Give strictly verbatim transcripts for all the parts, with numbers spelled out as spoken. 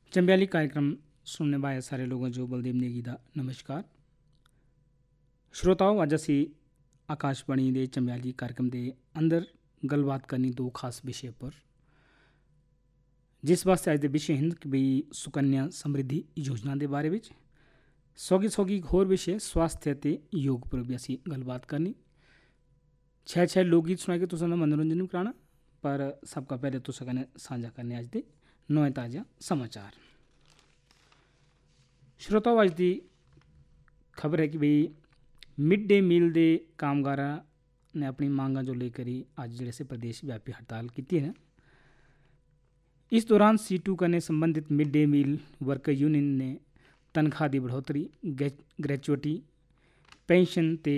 चंबयाली कार्यक्रम सुनने वाले सारे लोगों जो बलदेव नेगी ਦਾ ਨਮਸਕਾਰ। श्रोताओं ਅੱਜ ਅਸੀਂ ਆਕਾਸ਼ਬਾਣੀ ਦੇ ਚੰਬਿਆਲੀ कार्यक्रम ਦੇ ਅੰਦਰ ਗੱਲਬਾਤ ਕਰਨੀ ਦੋ ਖਾਸ ਵਿਸ਼ੇ ਪਰ, ਜਿਸ ਵਾਸਤੇ ਅੱਜ ਦੇ ਵਿਸ਼ੇ ਹਨ ਕਿ ਬਈ ਸੁਕੰਨਿਆ ਸਮਰਿੱਧੀ ਯੋਜਨਾ ਦੇ ਬਾਰੇ ਵਿੱਚ ਸੌਗੀ ਸੌਗੀ ਹੋਰ ਵਿਸ਼ੇ ਸਵਾਸਥ ਅਤੇ ਯੋਗ ਪਰ ਵੀ ਅਸੀਂ ਗੱਲਬਾਤ ਕਰਨੀ। ਛੇ ਛੇ ਲੋਕ ਗੀਤ ਸੁਣਾ ਕੇ ਤੁਸਾਂ ਦਾ ਮਨੋਰੰਜਨ ਵੀ ਕਰਾਉਣਾ, ਪਰ ਸਭ ਤੋਂ ਪਹਿਲੇ ਤੁਸਾਂ ਕਨੇ ਸਾਂਝਾ ਕਰਨੇ ਅੱਜ ਦੇ ਨਵੇਂ ਤਾਜ਼ਾ समाचार। श्रोताओं अज की खबर है कि भाई मिड डे मील के कामगार ने अपनी मांगा जो लेकर ही अज जिले से प्रदेश व्यापी हड़ताल की है। इस दौरान सीटू करने संबंधित mid day meal worker union ने तनख्वाह की बढ़ोतरी, ग्रेचुटी, पेंशन ते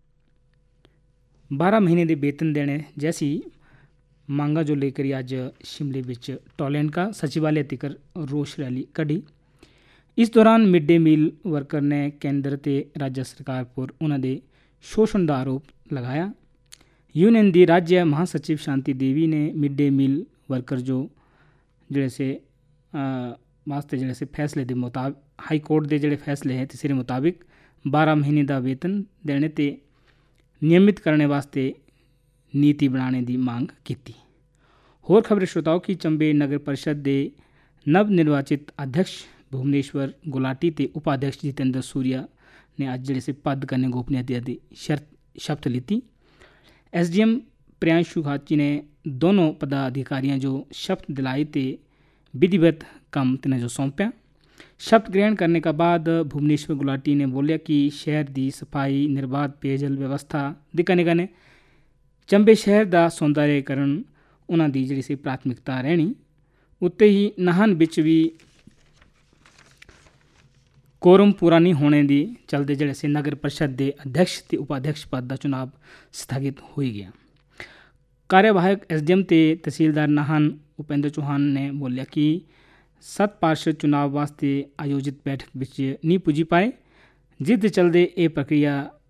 बारह महीने के वेतन देने जैसी मांगा जो लेकर अज शिमले विच टॉलैंड का सचिवालय तिकर रोष रैली कढ़ी। इस दौरान मिड डे मील वर्कर ने केंद्र ते राज्य सरकार पर उन्होंने शोषण का आरोप लगाया। यूनियन की राज्य महासचिव शांति देवी ने मिड डे मील वर्कर जो जिले से वास्ते जिले से फैसले के मुताबिक हाई कोर्ट के जोड़े फैसले हैं तीसरे मुताबिक बारह महीने का वेतन देने ते नियमित करने वास्ते नीति बनाने की मांग की। होर खबर श्रोताओं की चंबे नगर परिषद के नव निर्वाचित अध्यक्ष भुवनेश्वर गुलाटी ते उपाध्यक्ष जितेंद्र सूर्या ने अज जिले से पद करने गोपनीयता की शर्त शपथ ली। S D M Priyanshu Khachi ने दोनों पदाधिकारियों जो शपथ दिलाई ते विधिवत काम तिन्हें जो सौंपया। शपथ ग्रहण करने के बाद भुवनेश्वर गुलाटी ने बोलिया कि शहर की सफाई, निर्बाध पेयजल व्यवस्था के कने कने चंबे शहर का सौंदर्यकरण उन्होंने जी सी प्राथमिकता रहनी। उत्ते ही नाहन बिच भी कोरम पूरा नहीं होने की चलते जिले से नगर परिषद के अध्यक्ष ते उपाध्यक्ष पद का चुनाव स्थगित हो गया। कार्यवाहक एस डी एम ते तहसीलदार नाहन उपेंद्र चौहान ने बोलिया कि सत पार्षद चुनाव वास्ते आयोजित बैठक विच नहीं पुजी पाए, जिस चलते ये प्रक्रिया